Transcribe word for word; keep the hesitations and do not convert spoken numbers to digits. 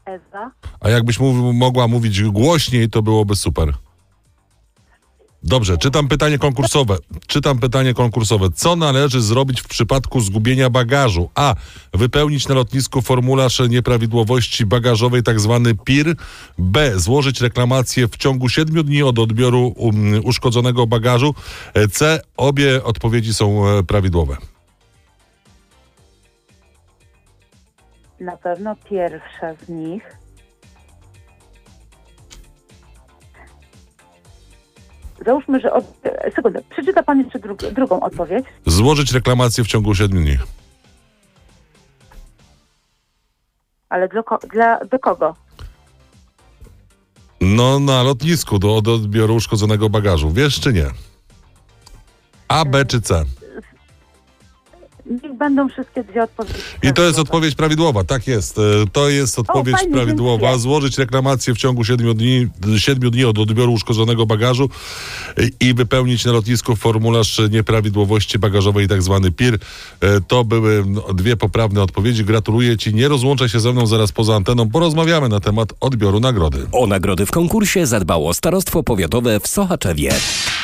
Ewa. A jakbyś mów, mogła mówić głośniej, to byłoby super. Dobrze, czytam pytanie konkursowe. Czytam pytanie konkursowe. Co należy zrobić w przypadku zgubienia bagażu? A. Wypełnić na lotnisku formularz nieprawidłowości bagażowej, tak zwany P I R. B. Złożyć reklamację w ciągu siedmiu dni od odbioru um, uszkodzonego bagażu. C. Obie odpowiedzi są e, prawidłowe. Na pewno pierwsza z nich. Załóżmy, że... Od... Sekundę, przeczyta pan jeszcze dru- drugą odpowiedź. Złożyć reklamację w ciągu siedmiu dni. Ale do, ko- dla, do kogo? No, na lotnisku do, do odbioru uszkodzonego bagażu. Wiesz czy nie? A, B czy C? Niech będą wszystkie dwie odpowiedzi. I to jest odpowiedź prawidłowa, tak jest. E, To jest odpowiedź O, fajnie, prawidłowa. dziękuję. Złożyć reklamację w ciągu siedmiu dni, siedmiu dni od odbioru uszkodzonego bagażu e, i wypełnić na lotnisku formularz nieprawidłowości bagażowej, tak zwany P I R. E, To były no, dwie poprawne odpowiedzi. Gratuluję Ci. Nie rozłączaj się ze mną zaraz poza anteną. Porozmawiamy na temat odbioru nagrody. O nagrody w konkursie zadbało Starostwo Powiatowe w Sochaczewie.